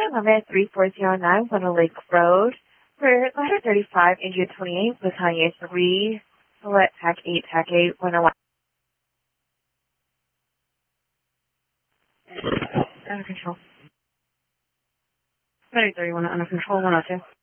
limit 3409 Winter Lake Road for letter 35, India 28, Latanya 3, select TAC 8, Winter 1. Under control. 3031 under control, 102.